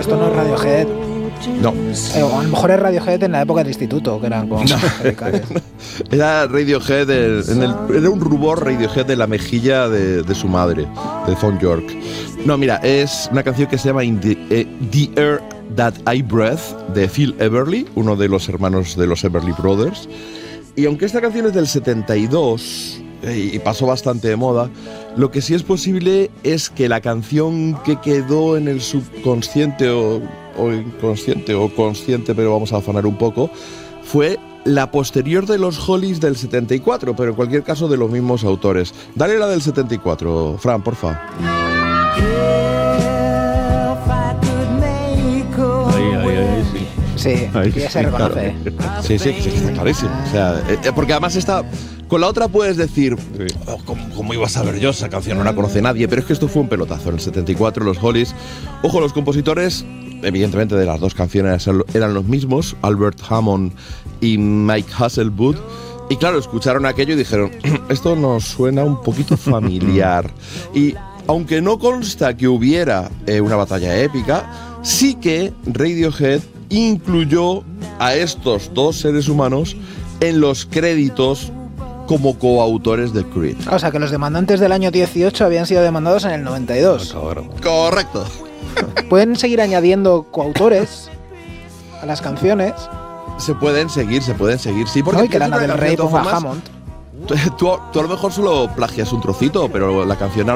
esto no es Radiohead. No. O a lo mejor es Radiohead en la época del instituto, que eran como radicales. Era Radiohead, era un rubor Radiohead de la mejilla de su madre, de Thom Yorke. No, mira, es una canción que se llama The Air That I Breathe, de Phil Everly, uno de los hermanos de los Everly Brothers. Y aunque esta canción es del 72 y pasó bastante de moda, lo que sí es posible es que la canción que quedó en el subconsciente o inconsciente o consciente, pero vamos a afanar un poco, fue la posterior de los Hollies del 74, pero en cualquier caso de los mismos autores. Dale la del 74, Fran, porfa. Sí, ya se reconoce. Claro. Sí, está clarísimo. O sea, porque además está... Con la otra puedes decir, oh, ¿cómo iba a saber yo? Esa canción no la conoce nadie, pero es que esto fue un pelotazo. En el 74, los Hollies... Ojo, los compositores, evidentemente, de las dos canciones eran los mismos, Albert Hammond y Mike Hasselwood. Y claro, escucharon aquello y dijeron, esto nos suena un poquito familiar. Y aunque no consta que hubiera una batalla épica, sí que Radiohead incluyó a estos dos seres humanos en los créditos como coautores de Creed. O sea, que los demandantes del año 18 habían sido demandados en el 92. Correcto. Pueden seguir añadiendo coautores a las canciones. Se pueden seguir, sí. Porque no, y que Lana del Rey ponga Hammond. Tú a lo mejor solo plagias un trocito, pero la canción